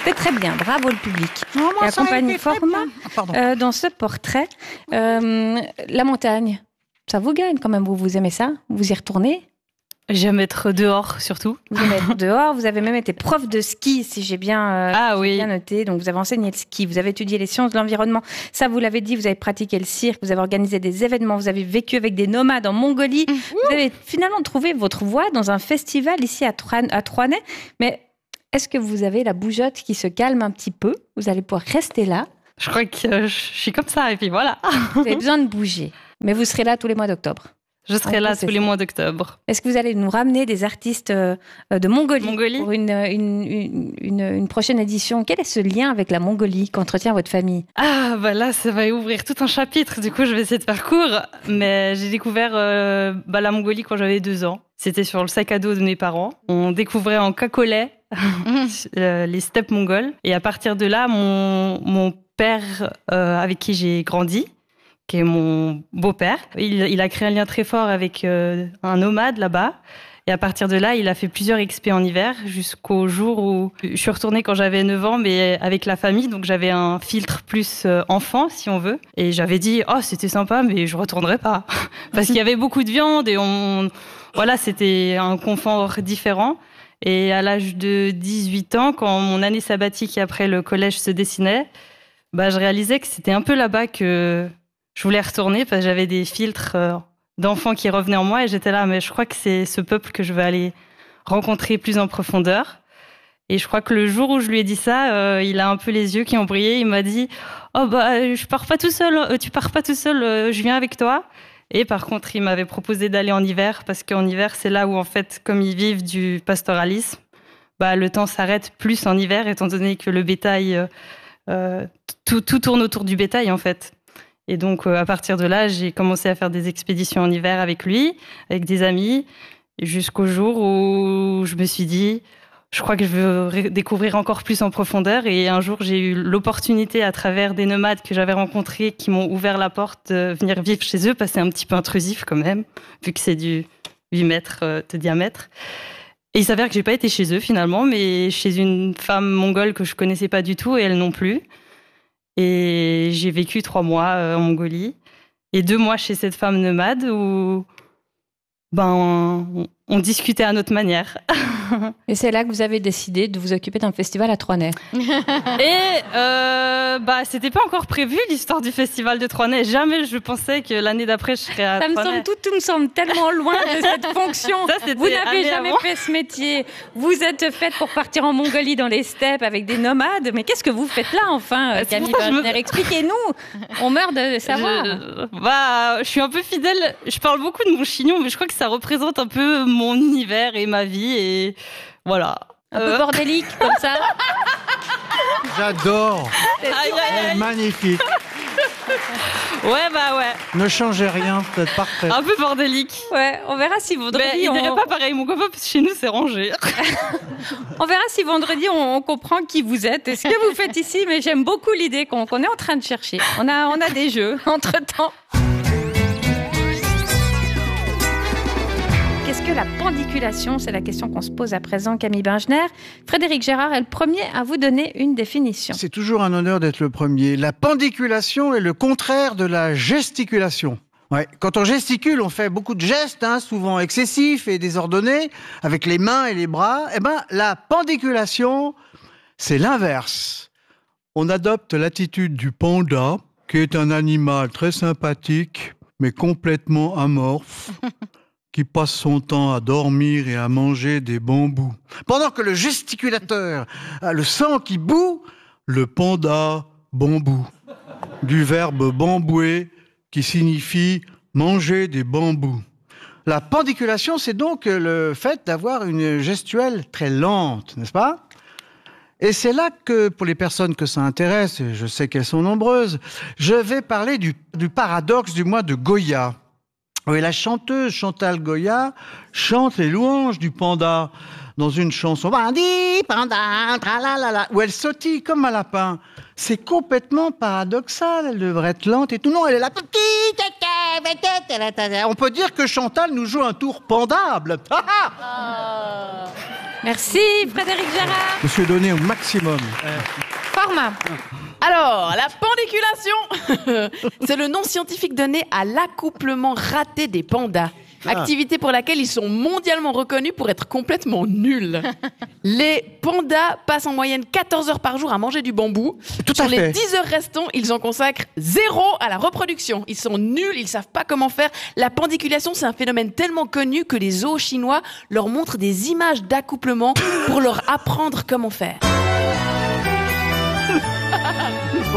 C'est très bien, bravo le public. Non, moi, Et ça a accompagne été très fortement bien. dans ce portrait. La montagne, ça vous gagne quand même, vous aimez ça? Vous y retournez? J'aime être dehors, surtout. Vous aimez être dehors, vous avez même été prof de ski, si j'ai bien, bien noté. Donc, vous avez enseigné le ski, vous avez étudié les sciences de l'environnement. Ça, vous l'avez dit, vous avez pratiqué le cirque, vous avez organisé des événements, vous avez vécu avec des nomades en Mongolie. Vous avez finalement trouvé votre voie dans un festival ici à Troinay. Mais est-ce que vous avez la bougeotte qui se calme un petit peu? Vous allez pouvoir rester là. Je crois que je suis comme ça, et puis voilà. Vous avez besoin de bouger. Mais vous serez là tous les mois d'octobre. Je serai là tous les mois d'octobre. Est-ce que vous allez nous ramener des artistes de Mongolie pour une prochaine édition? Quel est ce lien avec la Mongolie qu'entretient votre famille? Ah, bah là, ça va ouvrir tout un chapitre. Du coup, je vais essayer de faire court. Mais j'ai découvert la Mongolie quand j'avais 2 ans. C'était sur le sac à dos de mes parents. On découvrait en cacolet les steppes mongoles. Et à partir de là, mon père, avec qui j'ai grandi, qui est mon beau-père. Il a créé un lien très fort avec un nomade là-bas. Et à partir de là, il a fait plusieurs expés en hiver jusqu'au jour où je suis retournée quand j'avais 9 ans, mais avec la famille. Donc j'avais un filtre plus enfant, si on veut. Et j'avais dit, oh, c'était sympa, mais je retournerai pas. Parce qu'il y avait beaucoup de viande et c'était un confort différent. Et à l'âge de 18 ans, quand mon année sabbatique après le collège se dessinait, je réalisais que c'était un peu là-bas que je voulais retourner parce que j'avais des filtres d'enfants qui revenaient en moi et j'étais là, mais je crois que c'est ce peuple que je vais aller rencontrer plus en profondeur. Et je crois que le jour où je lui ai dit ça, il a un peu les yeux qui ont brillé. Il m'a dit, je pars pas tout seul, tu pars pas tout seul, je viens avec toi. Et par contre, il m'avait proposé d'aller en hiver parce qu'en hiver, c'est là où en fait, comme ils vivent du pastoralisme, le temps s'arrête plus en hiver étant donné que le bétail, tout tourne autour du bétail en fait. Et donc, à partir de là, j'ai commencé à faire des expéditions en hiver avec lui, avec des amis, jusqu'au jour où je me suis dit, je crois que je veux découvrir encore plus en profondeur. Et un jour, j'ai eu l'opportunité, à travers des nomades que j'avais rencontrés, qui m'ont ouvert la porte de venir vivre chez eux, parce que c'est un petit peu intrusif quand même, vu que c'est du 8 mètres de diamètre. Et il s'avère que j'ai pas été chez eux finalement, mais chez une femme mongole que je connaissais pas du tout, et elle non plus. Et j'ai vécu 3 mois en Mongolie et 2 mois chez cette femme nomade où on discutait à notre manière. Et c'est là que vous avez décidé de vous occuper d'un festival à Troinay. Et c'était pas encore prévu l'histoire du festival de Troinay. Jamais je pensais que l'année d'après je serais à Troinay. Tout me semble tellement loin de cette fonction. Vous n'avez jamais fait ce métier. Vous êtes faite pour partir en Mongolie dans les steppes avec des nomades. Mais qu'est-ce que vous faites là enfin, Camille Bengener? Expliquez-nous. On meurt de savoir. Je suis un peu fidèle. Je parle beaucoup de mon chignon, mais je crois que ça représente un peu mon univers et ma vie et voilà. Un peu bordélique comme ça. J'adore. Aïe. Magnifique. Ouais. Ne changez rien, vous êtes parfait. Un peu bordélique. Ouais, on verra si vendredi. Il dirait pas pareil, mon copain, parce que chez nous c'est rangé. On verra si vendredi on comprend qui vous êtes et ce que vous faites ici. Mais j'aime beaucoup l'idée qu'on est en train de chercher. On a des jeux entre-temps. Qu'est-ce que la pendiculation? C'est la question qu'on se pose à présent, Camille Bengener. Frédéric Gérard est le premier à vous donner une définition. C'est toujours un honneur d'être le premier. La pendiculation est le contraire de la gesticulation. Ouais. Quand on gesticule, on fait beaucoup de gestes, souvent excessifs et désordonnés, avec les mains et les bras. La pendiculation, c'est l'inverse. On adopte l'attitude du panda, qui est un animal très sympathique, mais complètement amorphe, qui passe son temps à dormir et à manger des bambous. Pendant que le gesticulateur a le sang qui bout, le panda bambou. Du verbe bambouer, qui signifie manger des bambous. La pendiculation, c'est donc le fait d'avoir une gestuelle très lente, n'est-ce pas? Et c'est là que, pour les personnes que ça intéresse, et je sais qu'elles sont nombreuses, je vais parler du paradoxe du mois de Goya. Oui, la chanteuse Chantal Goya chante les louanges du panda dans une chanson Bandi, panda, tralalala, où elle sautille comme un lapin. C'est complètement paradoxal, elle devrait être lente et tout. Non, elle est là. On peut dire que Chantal nous joue un tour pendable. Merci Frédéric Gérard. Je me suis donné au maximum. Format. Alors, la pendiculation, c'est le nom scientifique donné à l'accouplement raté des pandas. Activité pour laquelle ils sont mondialement reconnus pour être complètement nuls. Les pandas passent en moyenne 14 heures par jour à manger du bambou. Sur les 10 heures restantes, ils en consacrent 0 à la reproduction. Ils sont nuls, ils savent pas comment faire. La pendiculation, c'est un phénomène tellement connu que les zoos chinois leur montrent des images d'accouplement pour leur apprendre comment faire.